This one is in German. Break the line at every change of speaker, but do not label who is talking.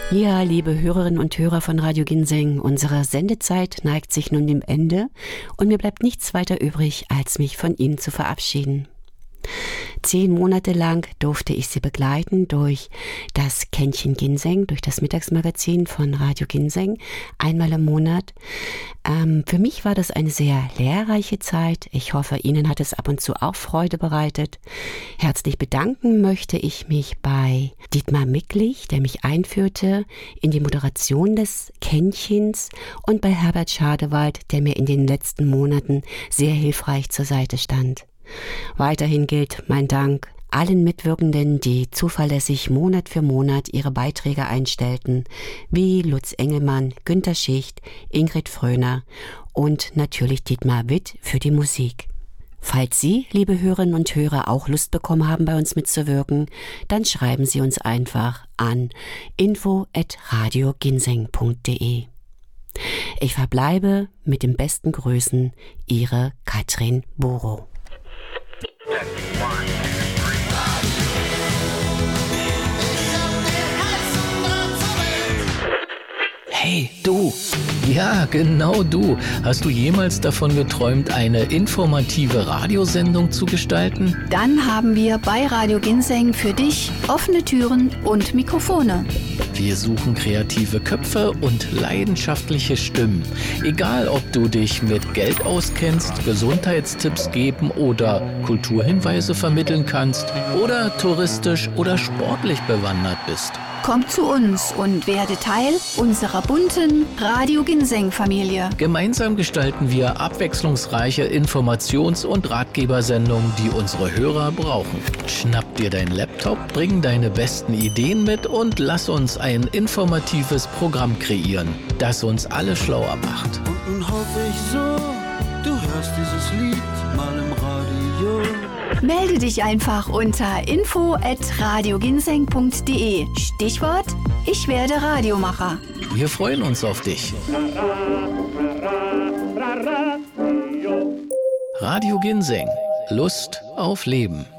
Ja, liebe Hörerinnen und Hörer von Radio Ginseng, unsere Sendezeit neigt sich nun dem Ende und mir bleibt nichts weiter übrig, als mich von Ihnen zu verabschieden. 10 Monate lang durfte ich Sie begleiten durch das Kännchen Ginseng, durch das Mittagsmagazin von Radio Ginseng, einmal im Monat. Für mich war das eine sehr lehrreiche Zeit. Ich hoffe, Ihnen hat es ab und zu auch Freude bereitet. Herzlich bedanken möchte ich mich bei Dietmar Micklich, der mich einführte in die Moderation des Kännchens, und bei Herbert Schadewald, der mir in den letzten Monaten sehr hilfreich zur Seite stand. Weiterhin gilt mein Dank allen Mitwirkenden, die zuverlässig Monat für Monat ihre Beiträge einstellten, wie Lutz Engelmann, Günter Schicht, Ingrid Fröner und natürlich Dietmar Witt für die Musik. Falls Sie, liebe Hörerinnen und Hörer, auch Lust bekommen haben, bei uns mitzuwirken, dann schreiben Sie uns einfach an info@radioginseng.de. Ich verbleibe mit den besten Grüßen, Ihre Katrin Borow.
Hey, du! Ja, genau du. Hast du jemals davon geträumt, eine informative Radiosendung zu gestalten?
Dann haben wir bei Radio Ginseng für dich offene Türen und Mikrofone.
Wir suchen kreative Köpfe und leidenschaftliche Stimmen. Egal, ob du dich mit Geld auskennst, Gesundheitstipps geben oder Kulturhinweise vermitteln kannst oder touristisch oder sportlich bewandert bist.
Komm zu uns und werde Teil unserer bunten Radio Ginseng-Familie.
Gemeinsam gestalten wir abwechslungsreiche Informations- und Ratgebersendungen, die unsere Hörer brauchen. Schnapp dir deinen Laptop, bring deine besten Ideen mit und lass uns ein informatives Programm kreieren, das uns alle schlauer macht.
Und nun hoffe ich so, du hörst dieses Lied mal im Radio.
Melde dich einfach unter info@radioginseng.de. Stichwort: Ich werde Radiomacher.
Wir freuen uns auf dich. Radio Ginseng. Lust auf Leben.